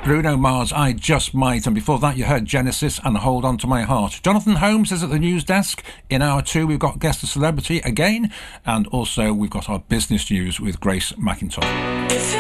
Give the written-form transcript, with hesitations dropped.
Bruno Mars, I Just Might. And before that, you heard Genesis and Hold On To My Heart. Jonathan Holmes is at the news desk. In hour 2, we've got Guest the Celebrity again. And also, we've got our business news with Grace McIntosh.